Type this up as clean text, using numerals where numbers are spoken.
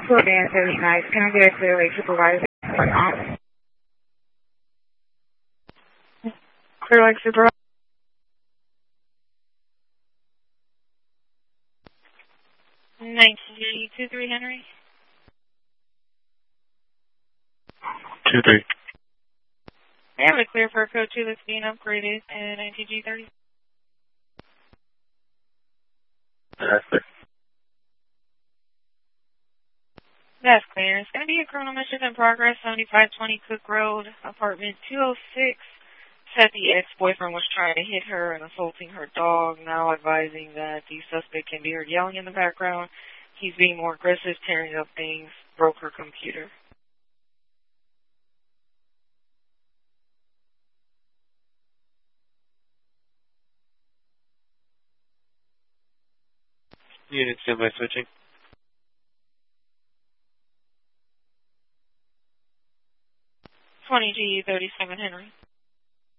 Slow down, 79. Can I get a clear lake supervisor? Clear lake supervisor. 1923 Henry. 2-3. I have a clear for code 2 that's being upgraded at NTG30. That's clear. That's clear. It's going to be a criminal mission in progress, 7520 Cook Road, apartment 206. Said the ex-boyfriend was trying to hit her and assaulting her dog, now advising that the suspect can be heard yelling in the background. He's being more aggressive, tearing up things, broke her computer. Unit standby switching. 20G37 Henry.